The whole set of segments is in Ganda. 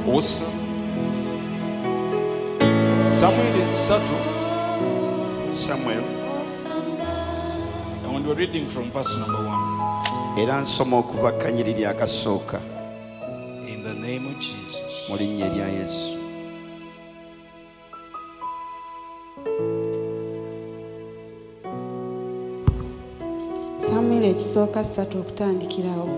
Awesome. Samuel Sato. Samuel. And we're reading from verse number 1. Era nsoma okuva kanyiriri akasooka. In the name of Jesus. Mu linnya erya Yesu. Samuel ekisooka 3 okutandikirawo.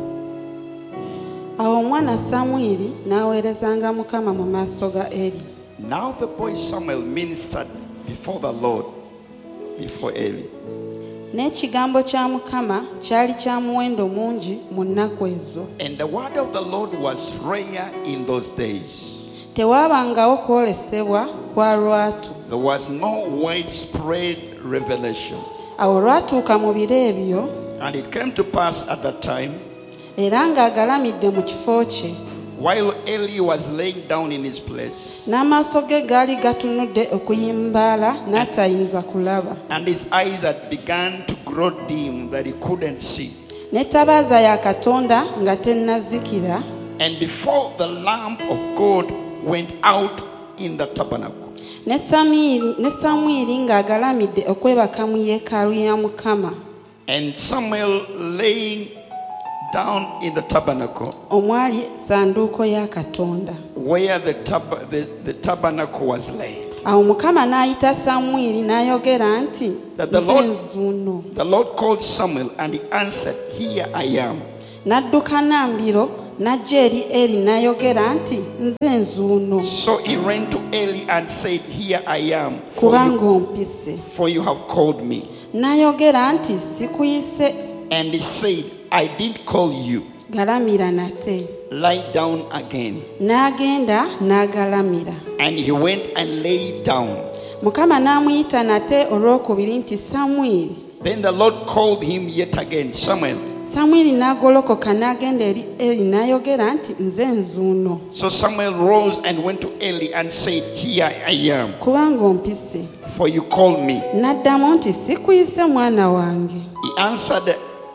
Awo omwana Samwiri n'aweerezanga Mukama mu maaso ga Eri. Now the boy Samuel ministered before the Lord, before Eli. N'ekigambo kya Mukama kyali kya muwendo mungi mu nnaku ezo. And the word of the Lord was rare in those days. Tewaabangawo kwolesebwa kwa lwatu. There was no widespread revelation. Awo lwatuuka mu biro ebyo. And it came to pass at that time, era ng'agalamidde mu kifo kye. while Eli was laying down in his place, n'amaaso ge gaali gatunudde okuyimbaala n'atayinza kulaba. and his eyes had begun to grow dim that he couldn't see. N'ettabaaza ya Katonda nga tennazikira. And before the lamp of God went out in the tabernacle. Ne Samwiri ng'agalamidde okwebaka mu yeekaalu ya Mukama. And Samuel laying down in the tabernacle, omwali sanduuko ya Katonda. where the tabernacle was laid. Awo Mukama n'ayita Samwiri n'ayogera nti, That the nze Lord- nzuuno. The Lord called Samuel and he answered, "Here I am." N'adduka Nambiro n'ajja eri Eri n'ayogera nti, nze nzuuno. So he ran to Eli and said, "Here I am, Kubanga ompise. for you have called me." N'ayogera nti, sikuyise. And he said, "I didn't call you. Galamira nate. Lie down again." N'agenda n'agalamira. And he went and lay down. Mukama n'amuyita nate olwokubiri nti, Samwiri. Then the Lord called him yet again, "Samuel." Samwiri n'agolokoka n'agenda eri Eri n'ayogera nti, nze nzuuno. So Samuel rose and went to Eli and said, "Here I am, Kubanga ompise. for you called me." N'addamu nti, sikuyise mwana wange. He answered,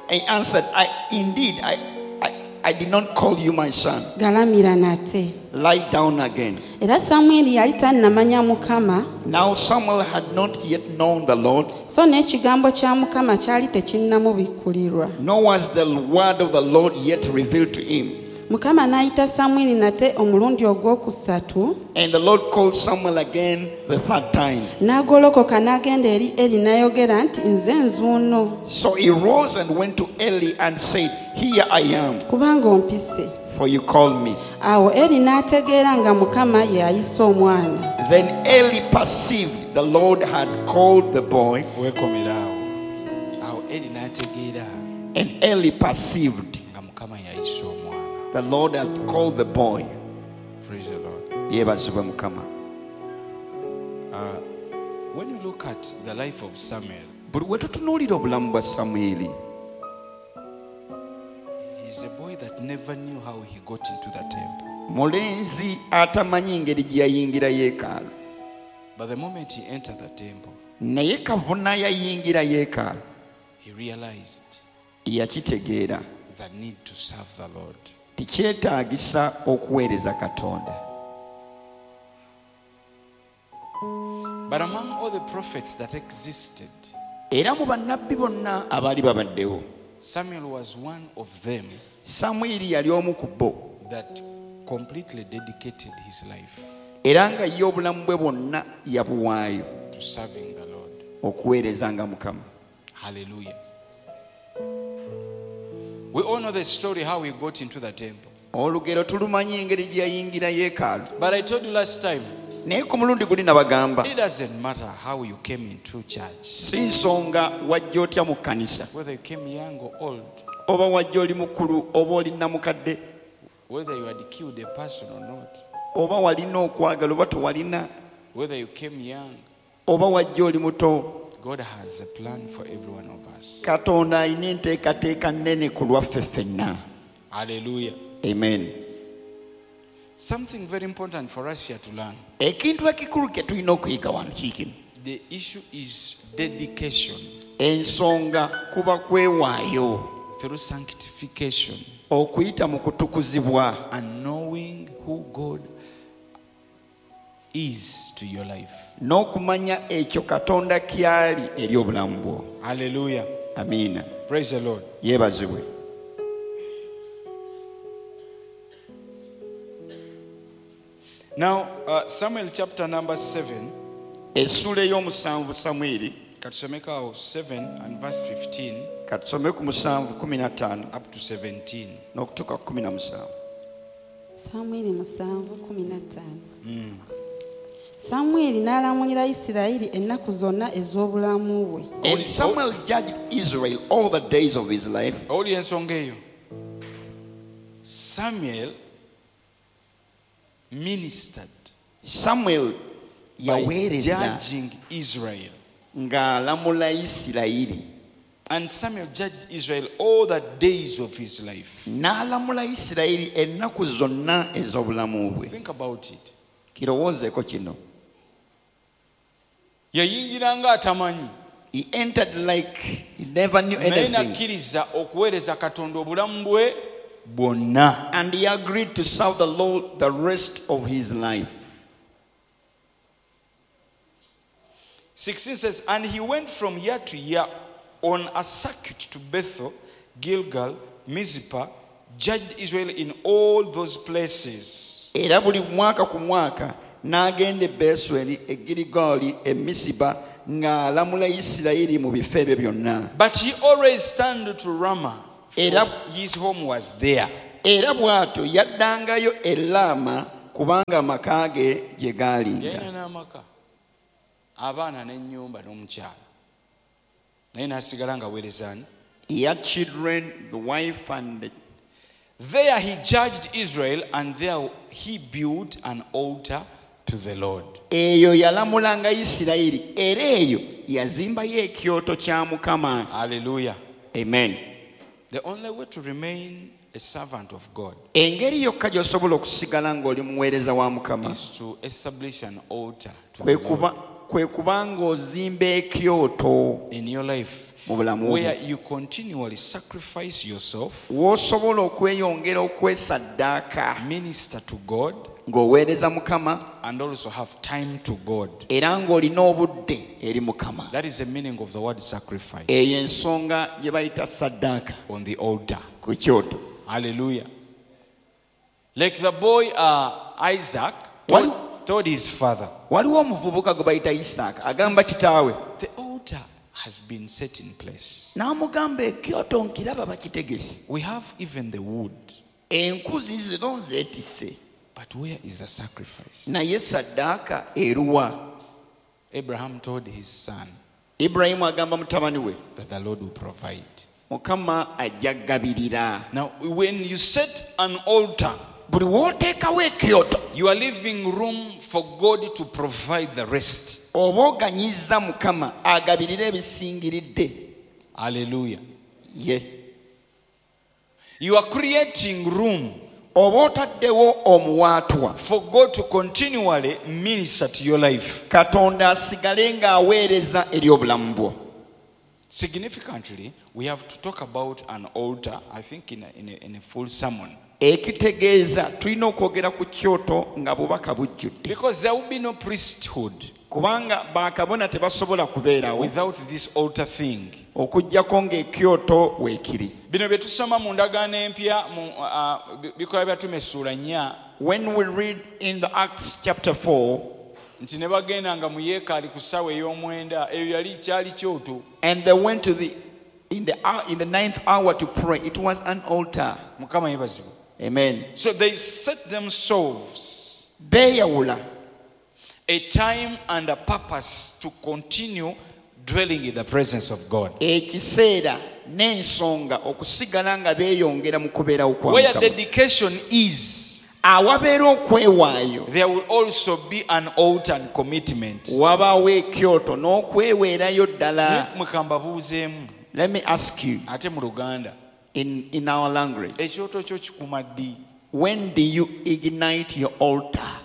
I did not call you my son. Galamira nate. Lie down again." Era Samwiri yali tannamanya Mukama, Now Samuel had not yet known the Lord, so n'ekigambo kya Mukama kyali tekinnamubikkulirwa. nor was the word of the Lord yet revealed to him. Mukama n'ayita Samwiri nate omulundi ogwokusatu. And the Lord called Samuel again the third time. N'agolokoka n'agenda eri Eri n'ayogera nti, nze nzuuno. So he rose and went to Eli and said, "Here I am, Kubanga ompise. for you called me." Awo Eri n'ategeera nga Mukama ye ayise omwana. Then Eli perceived the Lord had called the boy, Wekomeraawo. Awo Eri n'ategeera and Eli perceived nga Mukama yayise omwana. the Lord had called the boy. Praise the Lord. Yeebazibwe Mukama. When you look at the life of Samuel, Buli we tutunuulira obulamu bwa Samwiri, he's a boy that never knew how he got into the temple. mulenzi atamanyi ngeri gye yayingira yeekaalu. But the moment he entered the temple, Naye kavuna yayingira yeekaalu, he realized yakitegeera the need to serve the Lord. tikyetaagisa okuweereza Katonda. But among all the prophets that existed, Era mu bannabbi bonna abaali babaddewo, Samuel was one of them Samwiri yali omu ku bo, that completely dedicated his life era nga ye obulamu bwe bwonna yabuwaayo to serving the Lord. okuweerezanga Mukama. Hallelujah. We all know the story how he got into the temple. Olugero tulumanyi engeri gye yayingira yeekaalu. But I told you last time, Naye ku mulundi guli nabagamba, it doesn't matter how you came into church, si nsonga wajja otya mu kkanisa, whether you came young or old, oba wajja oli mukulu oba oli namukadde, whether you had killed a person or not, oba walina okwagala oba tewalina, whether you came young, oba wajja oli muto. God has a plan for every one of us. Katonda alina enteekateeka nnene ku lwaffe ffenna. Hallelujah. Amen. Something very important for us here to learn. Ekintu ekikulu kye tulina okuyiga wano kiikino. The issue is dedication Ensonga kuba kwewaayo through sanctification okuyita mu kutukuzibwa and knowing knowing who God is to your life. n'okumanya ekyo katonda kyali eri obulamu bwo. Hallelujah. Amiina. Praise the Lord. Yeebazibwe. Now, Samuel chapter number 7. Essula ey'omusanvu Samwiri, Katusomeka 7 and verse 15 katusome ku 7:15 up to 17. n'okutuuka ku 17. Samwiri 7:15. Samwiri n'alamulira Isirayiri ennaku zonna ez'obulamu bwe. And Samuel judged Israel all the days of his life. Oli ensonga eyo. Samuel ministered Samuel by yaweereza judging Israel. ng'alamula Isirayiri. And Samuel judged Israel all the days of his life. N'alamula Isirayiri ennaku zonna ez'obulamu bwe. Think about it. Kirowoozeeko kino. Yayingiranga atamanyi. He entered like he never knew Naye anything. nakkiriza okuweereza Katonda obulamu bwe bwonna. And he agreed to serve the Lord the rest of his life. 16 says, and he went from year to year on a circuit to Bethel, Gilgal, Mizpah, judged Israel in all those places. Era buli mwaka ku mwaka n'agenda e Besweri, e Girigaali, e Misipa ng'alamula Isirayiri mu bifo ebyo byonna. But he always turned to Ramah, for Era- his home was there. Era bw'atyo yaddangayo e Laama kubanga amaka ge gye gaalinga. Yalina n'amaka, abaana n'ennyumba n'omukyala, naye n'asigala ng'aweerezani. He had children, the wife, and the... There he judged Israel, and there he built an altar to the Lord. Eyo yalamulanga Isirayiri, era eyo yazimbayo ekyoto kya Mukama. Hallelujah. Amen. The only way to remain a servant of God Engeri yokka gy'osobola okusigala ng'oli muweereza wa Mukama is to establish an altar to kwe the Lord kuba ng'ozimba ekyoto in your life, mu bulamu where bwo, you continually sacrifice yourself, w'osobola okweyongera okwesaddaaka minister to God, ng'oweereza Mukama and also have time to God. era ng'olina obudde eri Mukama. That is the meaning of the word sacrifice Eyo ensonga gye bayita saddaaka on the altar. ku kyoto. Hallelujah. Like the boy Isaac told his father, Waliwo omuvubuka gwe bayita Isaaka agamba kitaawe, the altar has been set in place. n'amugamba ekyoto nkiraba bakitegese, We have even the wood, enkuzi zino zeetisse, but where is the sacrifice? naye saddaaka eruwa? Abraham told his son Ibulayimu agamba mutabani we, that the Lord will provide. Mukama ajja gabirira. Now, when you set an altar, Buli w'oteekawo ekyoto you are leaving room for God to provide the rest. oba oganyizza Mukama agabirira ebisingiridde. Hallelujah. Ye. You are creating room Oba otaddewo omuwaatwa for God to continually minister to your life. Katonda asigale ng'aweereza eri obulamu bwo. Significantly, we have to talk about an altar, I think, in a full sermon. Ekitegeeza tulina okwogera ku kyoto nga bubaka bujjudde, Because there will be no priesthood kubanga bakabona tebasobola kubeerawo without this altar thing. okuggyako ng'ekyoto weekiri. Bino bye tusoma mu ndagaano empya mu bikola byatume essuula 4, When we read in the Acts chapter 4, nti ne bagendanga mu yeekaalu ku ssaawa ey'omwenda, eyo yali kyali kyoto. and they went to in the ninth hour to pray, it was an altar. Mukama yeebazibwe. Amen. So they set themselves Beeyawula a time and a purpose to continue dwelling in the presence of God. ekiseera n'ensonga okusigala nga beeyongera mu kubeerawo kwa Where Mukama. dedication is, Awabeera okwewaayo there will also be an altar and commitment. wabaawo ekyoto n'okweweerayo ddala. Mukamba buuzeemu Let me ask you ate mu Luganda, in our language, ekyoto kyo kikuma ddi? when do you ignite your altar?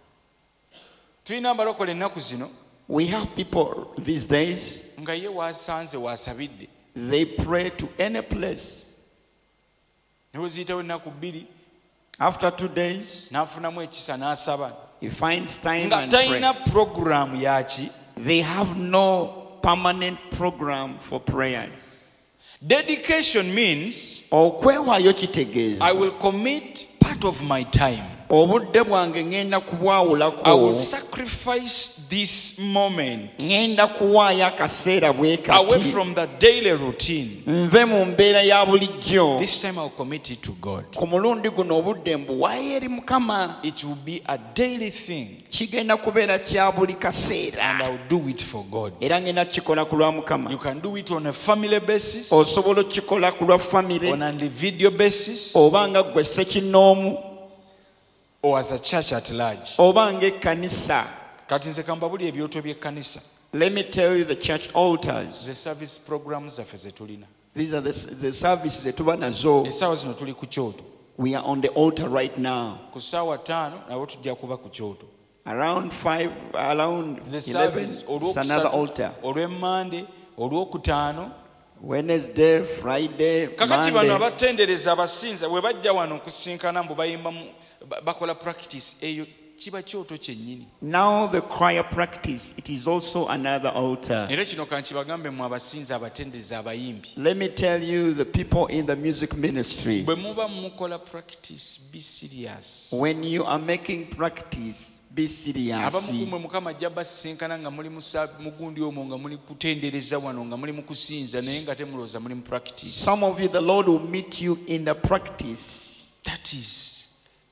Tulina abalokole ennaku zino We have people these days, nga ye waasanze waasabidde, they pray to any place. ne we ziyitawo ennaku 2, After 2 days, n'afunamu ekisa n'asaba he finds time nga and talina pray. puroguramu yaki. They have no permanent program for prayers. Dedication means Okwewaayo kitegeeza I will commit part of my time. obudde bwange ngenda I will kubwawulako, sacrifice this moment ngenda kuwaayo akaseera bwe away kati from the daily routine. nve mu mbeera ya bulijjo. This time I will commit it to God. Ku mulundi guno obudde mbuwaayo eri Mukama. It will be a daily thing Kigenda kubeera kya buli and kaseera I will do it for God. era ngenda kikola ku lwa Mukama. You can do it on a family basis, Osobola okukikola ku lwa famire on an individual basis, oba nga ggwe ssekinnoomu or as a church at large. oba ng'ekkanisa. Kati nze kambabuli ebyoto by'ekkanisa. Let me tell you the church altars. The service programs zaffe ze tulina. These are the services that tuba nazo. Essaawa zino tuli ku kyoto. We are on the altar right now. Ku ssaawa 5 nabo tujja kuba ku kyoto. Around 5, around The 11, service it's another altar. olw'emmande, olwokutaano. Wednesday, Friday, Kakati bano Monday. abatendereza abasinza bwe bajja wano okusinkana mbu bayimbamu bakola practice eyo kiba kyoto kyennyini. Now the choir practice, it is also another altar. Era kino kankibagambe mu abasinza abatendereza abayimbi. Let me tell you, the people in the music ministry, Bwe muba mukola practice, be serious. when you are making practice, be serious. Abamu kumwe Mukama ajja basinkana nga muli mugundi omwo nga muli kutendereza wano nga muli mu kusinza naye nga temulowooza muli mu practice. Some of you, the Lord will meet you in the practice. That is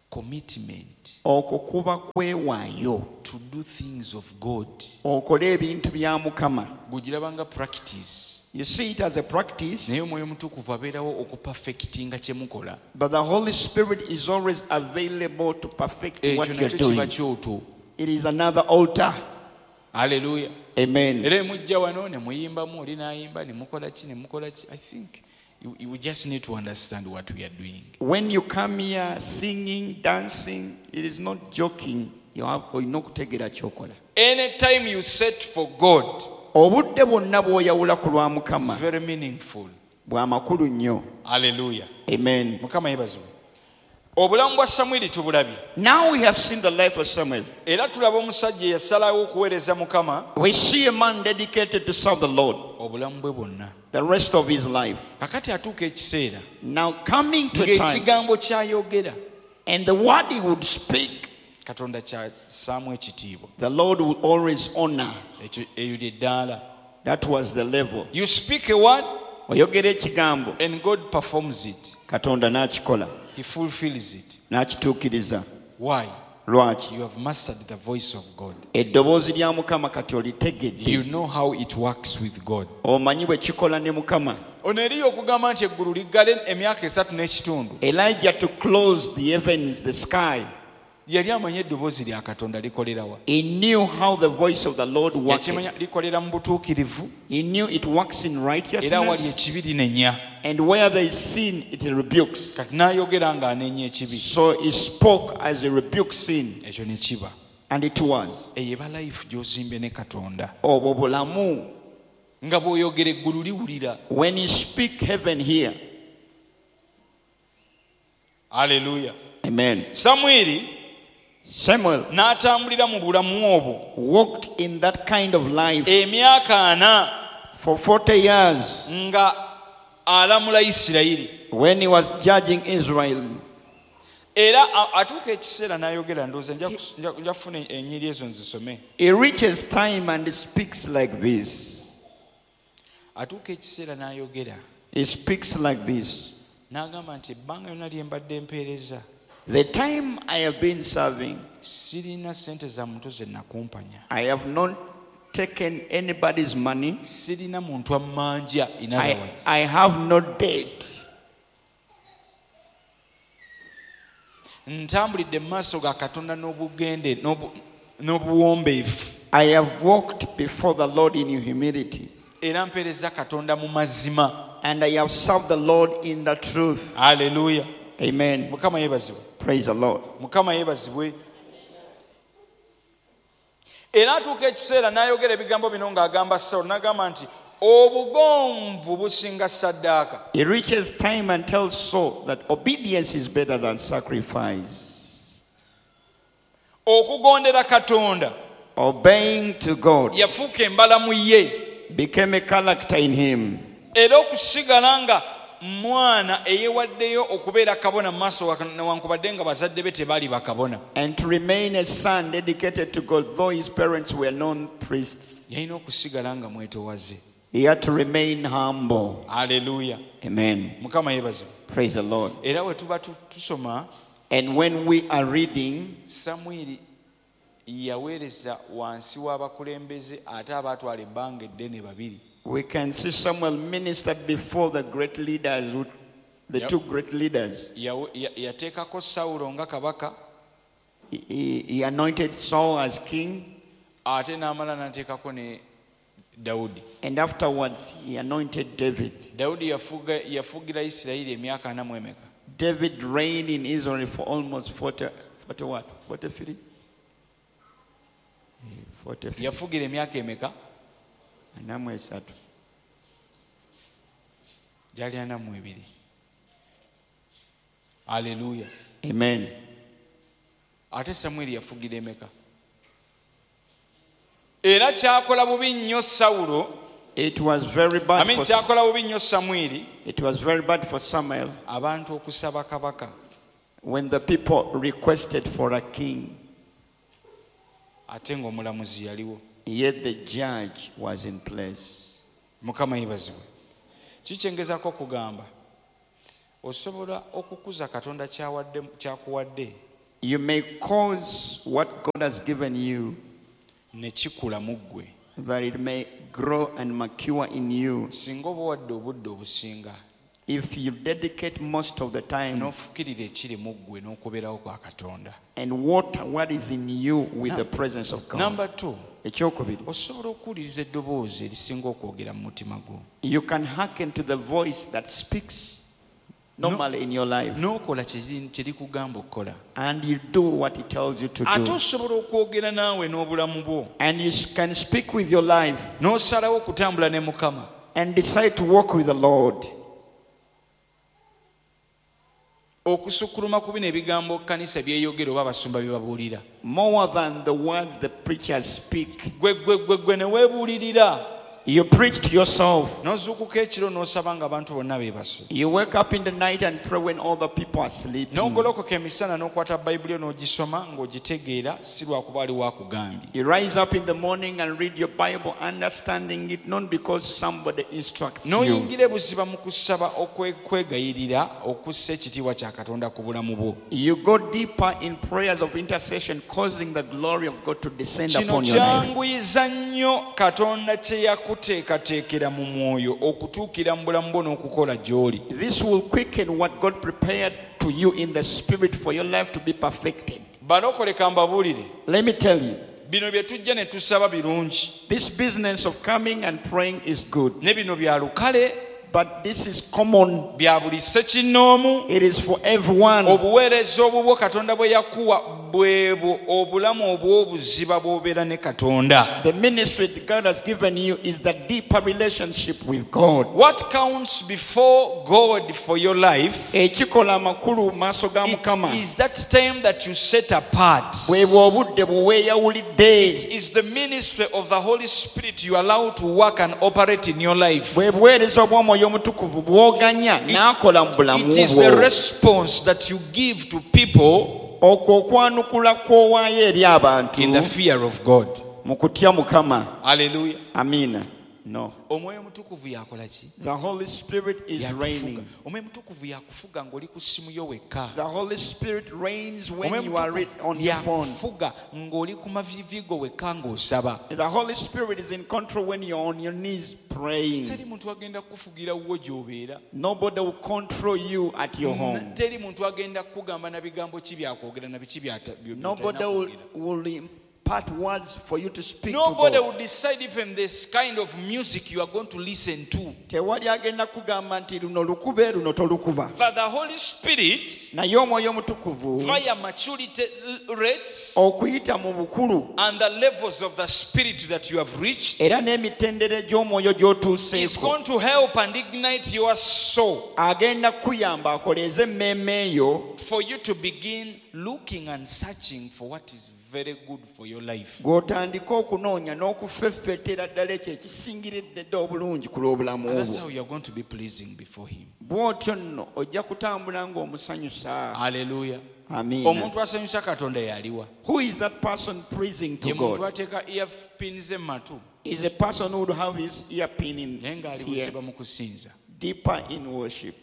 commitment Okwo kuba kwewaayo. to do things of God. Okole ebintu bya Mukama. Gugirabanga practice. You see it as a practice, Naye omwoyo mutukuvu abeerawo okupafekitinga kye mukola. but the Holy Spirit is always available to perfect what Ekyo you're nakyo kiba doing. kyoto. It is another altar. Hallelujah. Amen. Era mujja wano ne muyimbamu oli n'ayimba ne mukola ki ne mukola ki. I think you just need to understand what we are doing. When you come here singing, dancing, it is not joking. You have okutegeera kyokola. Anytime you set for God, Obudde bwonna bw'oyawula ku lwa it's Mukama very meaningful. bwa makulu nnyo. Hallelujah. Amen. Mukama yeebazibwe. Obulamu bwa Samwiri tubulabye. Now we have seen the life of Samuel. Era tulaba omusajja eyasalawo okuweereza Mukama We see a man dedicated to serve the Lord obulamu bwe bwonna. the rest of his life. Kakati atuuka ekiseera Now coming to a time, ng'ekigambo ky'ayogera and the word he would speak, Katonda ky'assaamu ekitiibwa. the Lord will always honor. Eyo lye ddaala. That was the level. You speak a word Oyogera ekigambo, and God performs it. Katonda n'akikola, He fulfills it. n'akituukiriza. Why? Lwaki? You have mastered the voice of God. Eddoboozi lya Mukama kati olitegedde. You know how it works with God. Omanyi bwe kikola ne Mukama. Ono eriyo okugamba nti eggulu liggale emyaka 3 n'ekitundu. Elijah to close the heavens, the sky. Yali amanyi eddoboozi lya Katonda likolera wa. He knew how the voice of the Lord worked. Yakimanya likolera mu butuukirivu He knew it works in era wali righteousness, ekibi linenya. and where there is sin, it rebukes. Kati n'ayogera ng'anenya ekibi. So he spoke as he rebuked sin, Ekyo ne kiba. and it was. Eyo eba life gy'ozimbye ne Katonda. Obwo bulamu. Nga bw'oyogera eggulu liwulira. When you speak, heaven here. Hallelujah. Amen. Samwiri Samuel n'atambulira mu bulamu obwo walked in that kind of life emyaka 4 for 40 years nga alamula Isirayiri. when he was judging Israel. Era atuuka ekiseera n'ayogera ndowooza nja kufuna ennyiri ezo nzisome. He reaches time and he speaks like this. Atuuka ekiseera n'ayogera He speaks like this. n'agamba nti ebbanga lyonna lye mbadde mpeereza The time I have been serving, sirina ssente za muntu ze nakumpanya. I have not taken anybody's money. Sirina muntu ammanja. In other words, I have no debt. ntambulidde mu maaso ga Katonda n'obugende n'obuwombeefu. I have walked before the Lord in humility. Era mpeereza Katonda mu mazima. And I have served the Lord in the truth. Hallelujah. Amen. Mukama yeebazibwe. Praise the Lord. Mukama yeebazibwe. Era atuuka ekiseera n'ayogera ebigambo bino ng'agamba Sawulo n'agamba nti obugonvu businga saddaaka. He reaches time and tells Saul that obedience is better than sacrifice. Okugondera Katonda Obeying to God yafuuka embalamu ye, became a character in him. era okusigala nga mwana eyewaddeyo okubeera kabona mu maaso newankubadde nga bazadde be tebaali bakabona. And to remain a son dedicated to God, though his parents were known priests. Yalina okusigala nga mwetowaze. He had to remain humble. Haleluya. Amen. Mukama yeebazibwe. Praise the Lord. Era bwe tuba tusoma, And when we are reading, Samwiri yaweereza wansi w'abakulembeze ate abaatwala ebbanga eddene babiri. we can see Samuel ministered before the great leaders, the Yep. two great leaders. Yateekako Sawulo nga kabaka, He anointed Saul as king, ate n'amala n'ateekako ne Dawudi. and afterwards he anointed David. Dawudi yafugira Isirayiri emyaka 4 mu emeka. David reigned in Israel for almost 43? 43. Yafugira emyaka emeka? Namwe esatu. Gyali 42. Haleluya. Amen. Ate Samwiri yafugira emeka? Era kyakola bubi nnyo Sawulo. It was very bad for Kyakola bubi nnyo Samwiri It was very bad for Samuel abantu okusaba kabaka. when the people requested for a king, Ate ng'omulamuzi yaliwo. yet the judge was in place. Mukama yeebazibwe. Kikyengezako okugamba osobola okukuza Katonda kyakuwadde You may cause what God has given you ne kikula mu ggwe that it may grow and mature in you singa oba wadde obudde obusinga if you dedicate most of the time n'ofukirira ekiri mu ggwe n'okubeerawo kwa Katonda. and water what is in you with the presence of God. Number 2, Ekyokubiri, osobola okuwuliriza eddoboozi erisinga okwogera mu mutima gwo you can hearken to the voice that speaks normally in your life n'okola kye likugamba okukola. and you do what it tells you to Ate do. osobola okwogera naawe n'obulamu bwo And you can speak with your life n'osalawo okutambula ne Mukama. and decide to walk with the Lord. Okusukkuluma ku bino ebigambo kkanisa byeyogera oba abasumba bye babuulira. More than the words the preachers speak. Gwe ne weebuulirira. You preach to yourself. N'ozuukuka ekiro n'osaba ng'abantu bonna beebase. You wake up in the night and pray when other people are sleeping. N'ogolokoka emisana n'okwata Bayibuli n'ogisoma ng'ogitegeera si lwakuba aliwo akugambye. You rise up in the morning and read your Bible, understanding it not because somebody instructs you. N'oyingira ebuziba mu kusaba okwegayirira okussa ekitiibwa kya Katonda ku bulamu bwo. You go deeper in prayers of intercession, causing the glory of God to descend Kino upon your life. kyanguyiza nnyo Katonda kye yakuteekateekera mu mwoyo okutuukira mu bulamu bwo n'okukola gy'oli. This will quicken what God prepared to you in the spirit for your life to be perfected. Balokole ka mbabuulire. Let me tell you, Bino bye tujja ne tusaba birungi. this business of coming and praying is good, Ne bino bya lukale, but this is common. bya buli ssekinnoomu. It is for everyone. Obuweereza obubwo Katonda bwe yakuwa bwebwo obulamu obw'obuziba bw'obeera ne Katonda. The ministry that God has given you is the deeper relationship with God. What counts before God for your life, Ekikola amakulu mu maaso ga it Mukama is that time that you set apart. bwebwa obudde bwe weeyawulidde, It is the ministry of the Holy Spirit you allow to work and operate in your life. bwe buweereza obw'Omwoyo Omutukuvu bw'oganya n'akola mu bulamu It is bwo. the response that you give to people Okwo okwanukula kw'owaayo eri abantu in the fear of God. mu kutya Mukama. Hallelujah. Amiina. No. Omwoyo Omutukuvu yakola ki? The Holy Spirit is Yakufuga. reigning. Omwoyo Omutukuvu yakufuga ng'oli ku ssimu yo wekka. The Holy Spirit reigns when Omwoyo you are Omutukuvu on your phone. yakufuga ng'oli ku mavivi go wekka ng'osaba. The Holy Spirit is in control when you're on your knees praying. Teri muntu agenda kufugira wo gy'obeera. Nobody will control you at your home. Teri muntu agenda kugamba na bigambo ki byakwogera na biki Nobody will impart words for you to speak Nobody to God. will decide even this kind of music you are going to listen to. Tewali agenda kugamba nti luno lukube luno tolukuba. For the Holy Spirit, Naye Omwoyo Omutukuvu via maturity rates okuyita mu bukulu and the levels of the Spirit that you have reached, era n'emitendere gy'omwoyo is gy'otuuseeko going to help and ignite your soul agenda kuyamba akoleeze emmeeme eyo for you to begin looking and searching for what is very good for your life. gw'otandika okunoonya n'okufeffeetera ddala ekyo ekisingiridde dda obulungi ku lw'obulamu And that's obwo. how you are going to be pleasing before Him. Bw'otyo nno ojja kutambula ng'omusanyusa. Hallelujah. Amiina. Omuntu asanyusa Katonda yaliwa. Who is that person pleasing to Ye muntu God? ateeka earpins ematu Is a person who would have his earpin in naye ng'ali his ear, busiba mu kusinza. deeper in worship.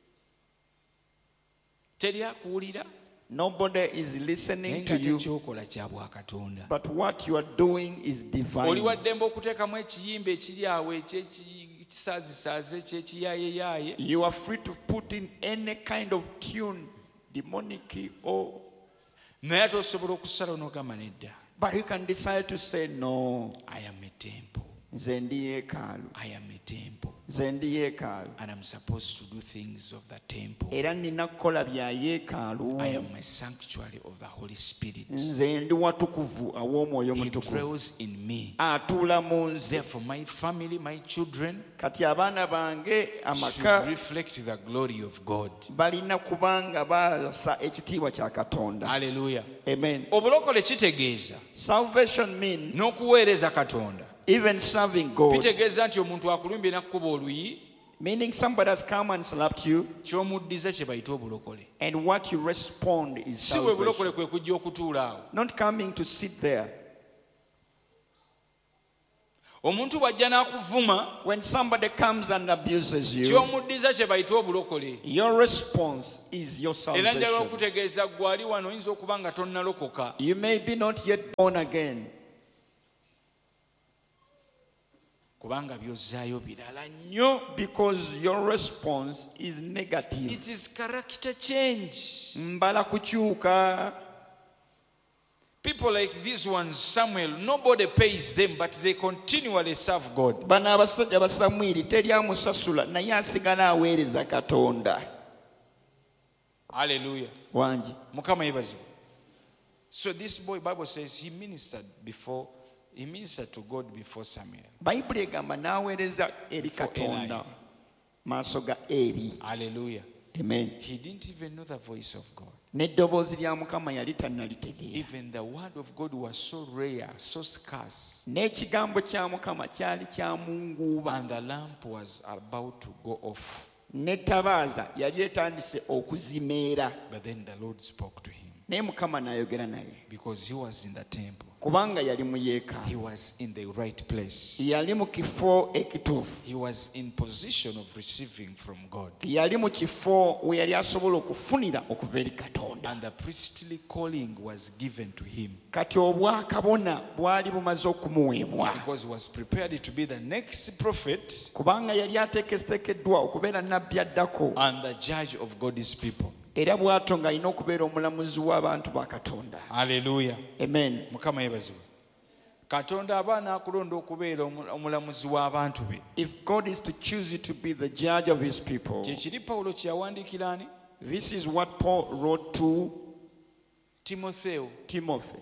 Teri akuwulira Nobody is naye listening nga to you, tekyokola kya bwakatonda. but what you are doing is Oli divine. waddembe okuteekamu ekiyimba ekiri awo ekyekisaazisaaze ekyekiyaayeyaaye. You are free to put in any kind of tune, demonic or, Naye ate osobola okusala n'ogamba nedda. but you can decide to say no. I am a temple. Nze ndi yeekaalu. I am a temple. Nze ndi yeekaalu. And I'm supposed to do things of the temple. Era nina kukola bya I yeekaalu. am a sanctuary of the Holy Spirit. Nze ndi watukuvu aw'omwoyo He omutukuvu. dwells in me. Atuula mu nze. Therefore, my family, my children Kati abaana bange should amaka reflect the glory of God. balina kubanga baasa ekitiibwa kya Katonda. Hallelujah. Amen. Obulokole kitegeeza Salvation means n'okuweereza Katonda. even serving God. Kitegeeza nti omuntu akulumbye n'akkuba oluyi, Meaning somebody has come and slapped you, ky'omuddiza kye bayita obulokole. and what you respond is Si bwe bulokole salvation. kwe kujja okutuula awo. Not coming to sit there. Omuntu bw'ajja n'akuvuma, When somebody comes and abuses you, ky'omuddiza kye bayita obulokole. your response is your Era njagala salvation. okutegeeza ggwe ali wano oyinza okuba nga tonnalokoka. You may be not yet born again, Kubanga by'ozzaayo birala nnyo. because your response is negative. It is character change. Mbala kukyuka. People like these ones, Samuel, nobody pays them, but they continually serve God. Bano abasajja ba Samwiri teri amusasula naye asigala aweereza Katonda. Hallelujah. Wangi. Mukama yeebazibwe. So this boy, Bible says, he ministered to God before Samuel. Bayibuli egamba n'aweereza eri For Katonda Eli. maaso ga Eri. Hallelujah. Amen. He didn't even know the voice of God. N'eddoboozi lya Mukama yali tannalitegeera. Even the word of God was so rare, so scarce, N'ekigambo kya Mukama kyali kya munguuba. and the lamp was about to go off. N'ettabaaza yali etandise okuzimeera. But then the Lord spoke to him Naye Mukama n'ayogera naye. because he was in the temple. Kubanga yali mu yeekaalu. He was in the right place. Yali mu kifo ekituufu. He was in position of receiving from God. Yali mu kifo we yali asobola okufunira okuva eri Katonda. And the priestly calling was given to him Kati obwakabona bwali bumaze okumuweebwa. because he was prepared to be the next prophet Kubanga yali ateekeddwa okubeera nnabbi addako. and the judge of God's people. Era bw'atyo ng'alina okubeera omulamuzi w'abantu ba Katonda. Hallelujah. Amen. Mukama yeebazibwe. Katonda aba n'akulonda okubeera omulamuzi w'abantu be. If God is to choose you to be the judge of his people, Kye kiri Pawulo kye yawandiikira ani? this is what Paul wrote to Timotheo. Timothy.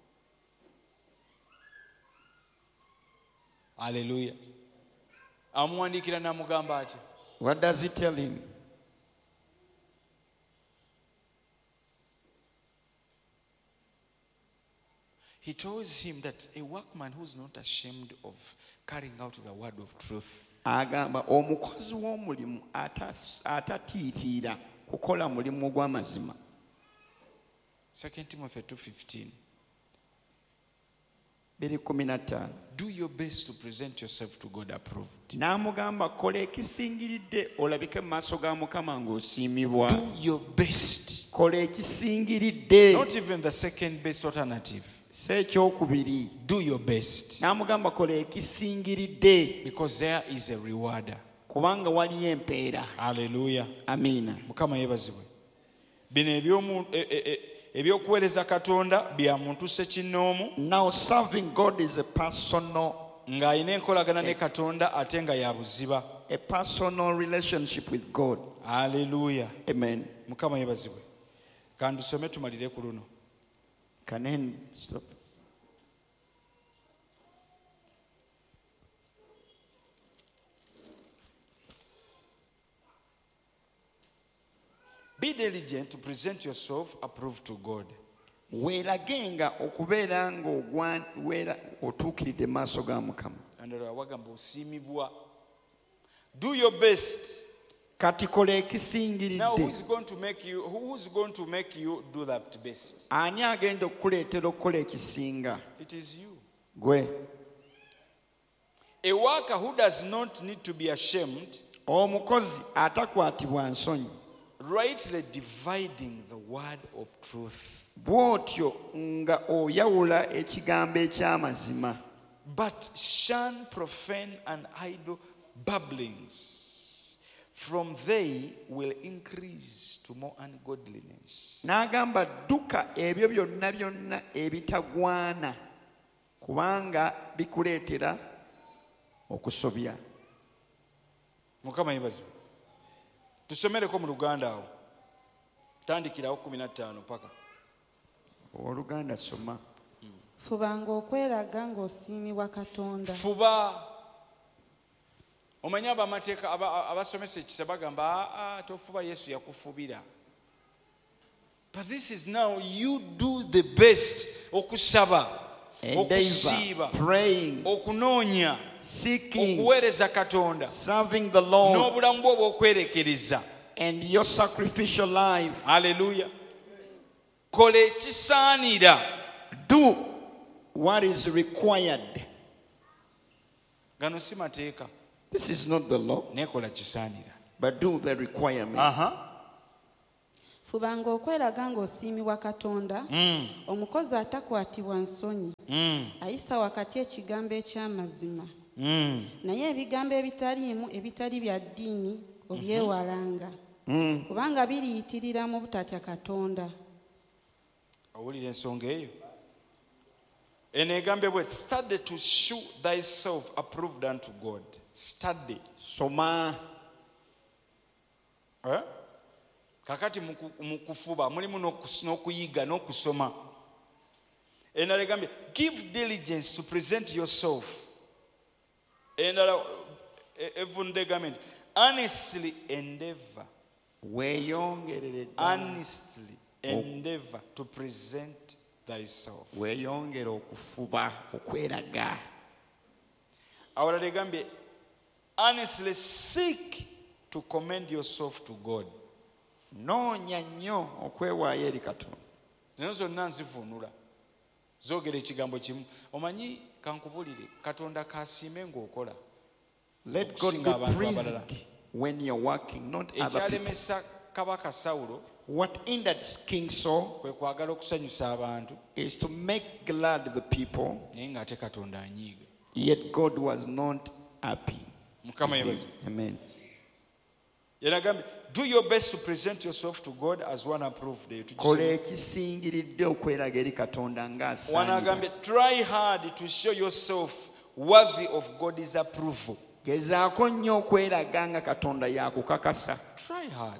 Hallelujah. Amuwandiikira n'amugamba atya? What does he tell him? He tells him that a workman who's not ashamed of carrying out the word of truth Agamba omukozi w'omulimu atatiitiira kukola mulimu gw'amazima. 2 Timothy 2:15. 2:15. Do your best to present yourself to God approved. N'amugamba kola ekisingiridde olabike mu maaso ga Mukama ng'osiimibwa. Do your best. Kola ekisingiridde. Not even the second best alternative. Si ekyokubiri. Do your best. N'amugamba kola ekisingiridde Because there is a rewarder. kubanga waliyo empeera. Hallelujah. Amiina. Mukama yeebazibwe. Bino ebyokuweereza katonda bya muntu ssekinnoomu Now serving God is a personal ng'alina enkolagana ne katonda ate nga ya buziba. relationship with God. Aleluya. Amen. Mukama yebazibwe. Kandusome tumalire ku luno. Can I stop? Be diligent to present yourself approved to God. Weeragenga okubeera ng'owera otuukiridde maaso ga Mukama. Andala wagamba osiimibwa. Do your best. Kati kola Now ekisingiridde. who's going to make you do that best? Ani agenda okukuleetera okukola ekisinga? It is you. Gwe. A worker who does not need to be ashamed, Omukozi atakwatibwa nsonyi. rightly dividing the word of truth. Bw'otyo nga oyawula ekigambo eky'amazima. But shun profane and idle babblings. From they will increase to more ungodliness. N'agamba dduka ebyo byonna ebitagwana kubanga bikuleetera okusobya. Mukama yebazibwe. Tusomereko mu Luganda awo. Tandikirawo 15 paka. Oluganda soma. Fubanga okweraga ng'osiimibwa Katonda. Fuba. Omanya abamateeka abasomesa ekisa bagamba tofuba Yesu yakufubira. But this is now you do the best okusaba, okusiiba, Praying, okunoonya, seeking, okuweereza Katonda, serving the Lord, n'obulamu bwo obw'okwerekereza. and your sacrificial life. Hallelujah. Kola ekisaanira. Do what is required. Gano si mateeka. This is not the law, Nekola kisaanira. but do the requirement. Fubanga okweraga ng'osiimibwa Katonda. Omukozi atakwatibwa nsonyi. Ayisa wakati ekigambo eky'amazima. Naye ebigambo ebitaliimu ebitali bya ddiini obyewalanga. Kubanga biriyitirira mu butatya Katonda. Owulira ensonga eyo. Eno egambe bwe study to show thyself approved unto God. Study. Soma. Kakati mu kufuba mulimu n'okuyiga n'okusoma. Endala egambye give diligence to present yourself. Endala evunde egambye nti honestly endeavor. Weeyongerere ddala. Honestly endeavor to present thyself. Weeyongere okufuba okweraga. Awalala egambye honestly seek to commend yourself to God. Noonya nnyo okwewaayo eri Katonda. Zino zonna nzivunula. Zoogera ekigambo kimu. Omanyi kankubulire Katonda kasiime ng'okola. Let God be praised when you're working, not other people. Ekyalemesa Kabaka Sawulo What hindered King Saul kwe kwagala okusanyusa abantu is to make glad the people, naye ng'ate Katonda anyiiga. yet God was not happy. Mukama yebaze. Amen. Yanagambye do your best to present yourself to God as one approved. Kola ekisingiridde okweraga eri Katonda ng'asaanira. Wanagambye try hard to show yourself worthy of God's approval. Gezaako nnyo okweraga nga Katonda yakukakasa. Try hard.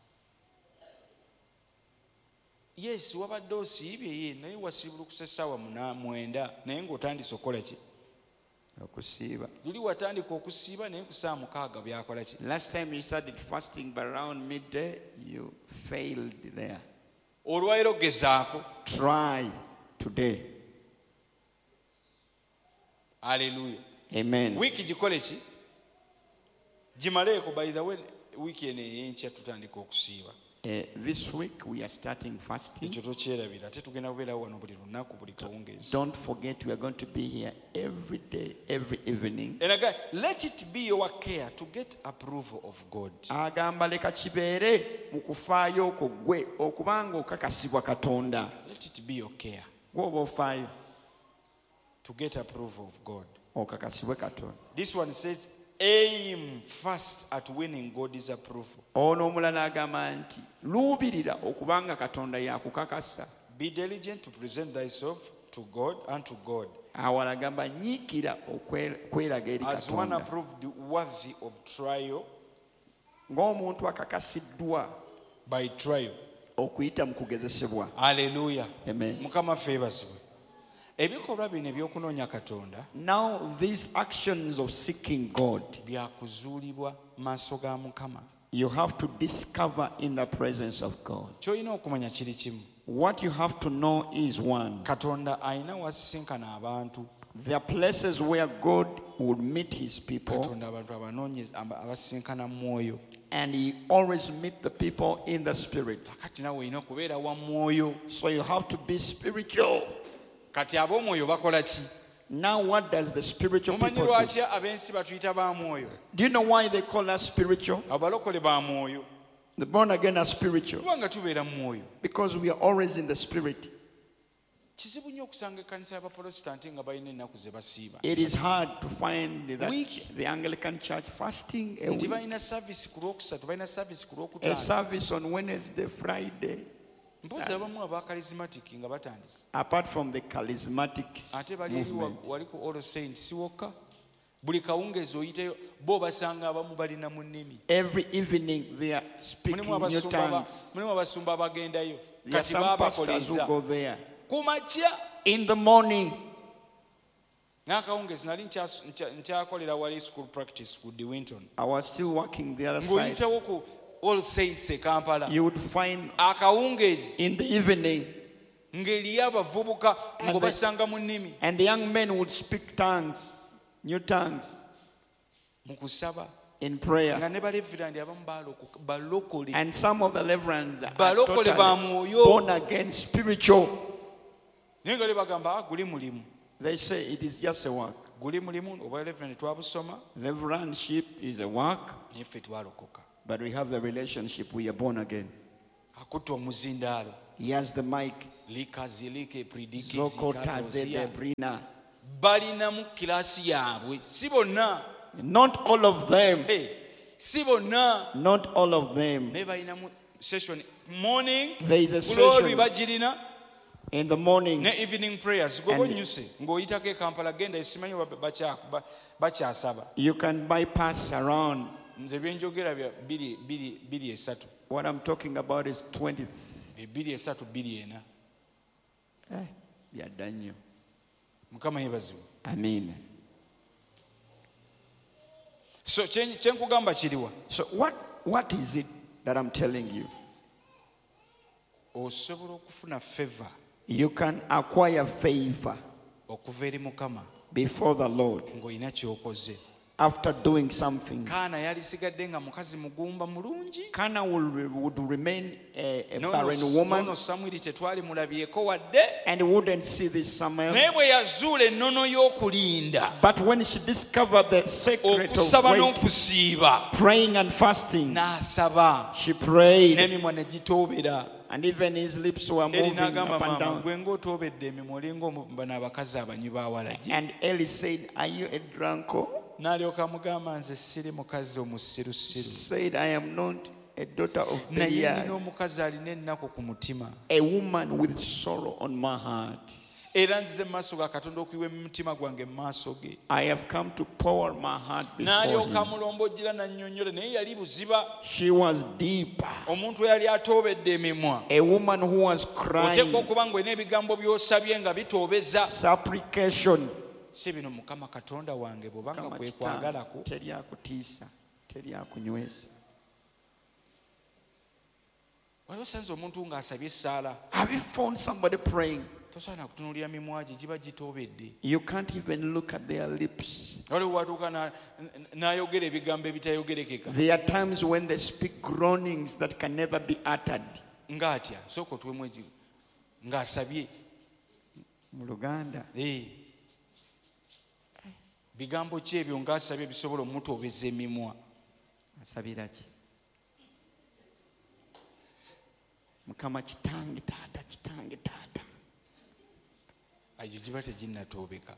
Yes, wabadde osiibye naye wasiibulukuse essaawa 9 naye ng'otandise okukola ki? Okusiiba. Luli watandika okusiiba naye ku saa 6 byakola ki? Last time you started fasting by around midday, you failed there. Olwaleero gezaako. Try today. Hallelujah. Amen. Wiiki gikole ki? Gimaleeko. By the way, wiiki eno ey'enkya tutandika okusiiba. This week we are starting fasting. Ekyo tokyerabira. Ate tugenda kubeerawo wano buli lunaku buli kawungeezi. Don't forget we are going to be here every day, every evening. And again, let it be your care to get approval of God. Agamba leka kibeere mu kufaayo okwo gwe okubanga okakasibwa Katonda. Let it be your care Gw'oba ofaayo to get approval of God. okakasibwe Katonda. This one says, aim first at winning God's approval. Ono omulala agamba nti luubirira okubanga Katonda yakukakasa. Be diligent to present thyself to God and to God awo alagamba nyiikira okweraga eri as one Katonda approved worthy of trial ng'omuntu akakasiddwa by trial. okuyita mu kugezesebwa. Hallelujah. Amen. Mukama feebazibwe. Ebikolwa bino ebyokunoonya Katonda Now these actions of seeking God, byakuzuulibwa maaso ga Mukama. you have to discover in the presence of God. Ky'olina okumanya kiri kimu. What you have to know is one. Katonda alina wasisinkana abantu. There are places where God would meet his people, Katonda abantu abanoonyeza abasisinkana mu mwoyo. and he always meet the people in the spirit. Kati nawe olina okubeera wa mwoyo. So you have to be spiritual. Kati ab'omwoyo bakola ki? Now what does the spiritual Mumanyi people do? lwaki ab'ensi batuyita ba mwoyo? Do you know why they call us spiritual? Abalokole ba mwoyo. The born again are spiritual Kubanga tubeera mu mwoyo. because we are always in the spirit. Kizibu nnyo okusanga ekkanisa y'Abaprotestanti nga balina ennaku ze basiiba. It is hard to find that Week. the Anglican Church fasting a Nti week, balina service ku Lwokusatu, balina service ku a Lwokutaano. service on Wednesday, Friday, Mpozi abamu aba charismatic nga batandise. apart from the charismatics Ate bali eri movement. wali ku All Saints si wokka. Buli kawungeezi oyiteyo bo basanga abamu balina mu nnimi. Every evening they are speaking new tongues. Mulimu abasumba abagendayo. There are Kati some pastors who baabakoleza. go there. Ku makya. In the morning, N'akawungeezi nali nkyakolera wali school practice ku DeWinton. I was still working the other side. Ng'oyitawo ku All Saints e Kampala. You would find Akawungeezi in the evening, ng'eriyo abavubuka And ngo the- basanga mu nnimi. and the young men would speak tongues, new tongues, Mu kusaba. in prayer. Nga ne balevirandi abamu balokole. And some of the reverends are Balokole ba totally mwoyo. born again, spiritual. Naye nga bagamba guli mulimu. They say it is just a work. Guli mulimu oba reverend twabusoma Reverendship is a work, naye ffe twalokoka. but we have the relationship. We are born again. Akutte omuzindaalo. He has the mic. Likazilike pridikizi Zokota kadozia. Zedebrina. Balina mu kiraasi yaabwe. Si bonna. Not all of them. Hey, si bonna. Not all of them. Naye balina mu session morning. There is a Glory session bagirina. in the morning. Ne evening prayers. And- Gobo nyuse. Ng'oyitako e Kampala genda esimanyi bakyasaba. You can bypass around. Nze byenjogera bya 2:3. What I'm talking about is 20. 2:3 2:4. Yeah, Daniel. Mukama yeebazibwe. Amen. So kyenkugamba kiriwa? So what is it that I'm telling you? Osobola okufuna favor You can acquire favor okuva eri Mukama before the Lord ng'olina ky'okoze. after doing something. Kaana yali sigadde nga mukazi mugumba mulungi. Kana would remain a Nono barren woman, Samwiri tetwali mulabyeko wadde. and wouldn't see this Samuel. Naye bwe yazuula ennono y'okulinda, But when she discovered the secret okusaba of wait, n'okusiiba, praying and fasting, n'asaba, she prayed, n'emimwa ne gitoobera. and even his lips were Eri moving n'agamba up and maama, down. gwe ng'otoobedde emimwa olinga bano abakazi abanywi ba walagi. And Eli said, "Are you a drunkard?" N'alyoka amugamba, nze siri mukazi omusirusiru. Said, "I am not a daughter of Naye nina Belial, omukazi alina ennaku ku mutima. a woman with sorrow on my heart. Era nzize mu maaso ga Katonda okuyiwa emitima gwange mu maaso ge." I have come to pour my heart before N'alyoka him." amulombojjera n'annyonnyola, naye yali buziba. She was deeper, Omuntu eyali atoobedde emimwa. a woman who was Oteekwa crying, okuba ng'olina ebigambo by'osabye nga bitoobeza. supplication. Si bino Mukama Katonda wange bw'obanga Kama kwekwagalako. kitanda, teri akutiisa, teri akunywesa. Wali osanze omuntu ng'asabye essaala, Have you found somebody praying? tosaana kutunuulira mimwa gye giba gitoobedde. You can't even look at their lips. Waliwo watuuka n'ayogera ebigambo ebitayogerekeka. There are times when they speak groanings that can never be uttered. Ng'atya sooka otuwemu ng'asabye. Mu Luganda, Bigambo ki ebyo ng'asabye bisobola omutoobeza emimwa? asabira ki? Mukama kitange taata, kitange taata. Egyo giba teginnatoobeka.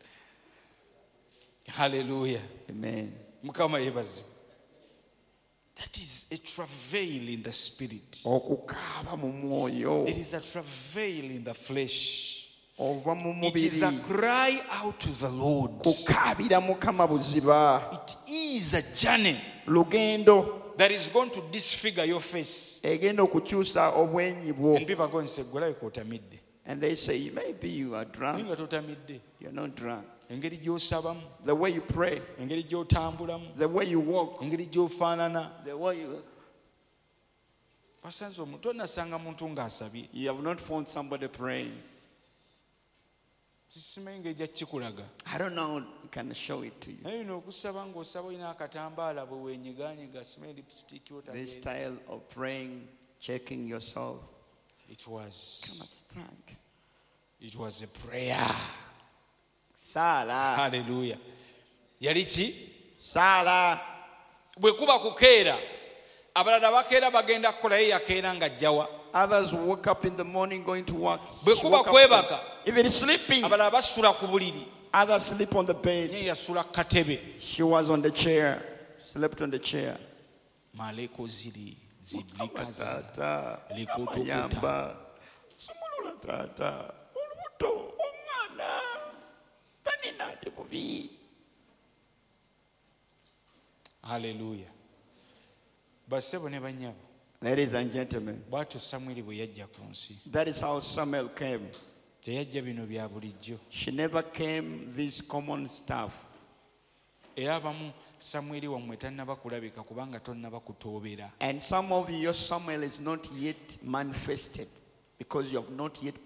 Haleluya. Amen. Mukama yeebazibwe. That is a travail in the spirit. okukaaba mu mwoyo It is a travail in the flesh. ova mu It is a mubiri cry out to the Lord. kukaabira mukama buziba It is a journey lugendo that is going to disfigure your face. egenda okukyusa obwenyi bwo And people are going to say, "Gwelabika otamidde." and they say maybe you are drunk. Nga totamidde. You're not drunk. Engeri gy'osabamu, The way you pray, engeri gy'otambulamu, the way you walk, engeri gy'ofaanana. the way you Basanze omuntu tonasanga muntu ng'asabye. you have not found somebody praying. Simanyi ngeri gyakikulaga. I don't know, I can show it to you. Naye bino okusaba ng'osaba olina akatambaala bwe weenyigaanyiga simanyi lipstick This otabeera. style of praying, checking yourself. It was a prayer. Sala. Hallelujah. Yali ki? Sala. Bwe kuba kukeera, abalala bakeera bagenda kukolayo yakeera ng'ajjawa. Others woke up in the morning going to work. Bwe She kuba woke up kwebaka, even sleeping. abalala basula ku buliri. Others sleep on the bed. Naye yasula ku katebe. She was on the chair. Slept on the chair. Maleko ziri ziblikaza Tata. likotokuta. Yamba. Sumulula tata. Olubuto. Omwana. Kanina ate bubi. Hallelujah. Bassebo ne bannyabo, Ladies and gentlemen, bw'atyo Samwiri bwe yajja ku nsi. that is how Samuel came. Teyajja bino bya bulijjo. She never came this common stuff. Era abamu Samwiri wammwe tannaba kulabika kubanga tonnaba kutoobera. And some of your Samuel is not yet manifested because you have not yet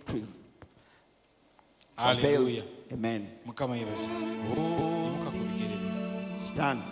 Hallelujah. prevailed. Amen. Mukama yebaza. Yimuka ku bigere byo. Stand.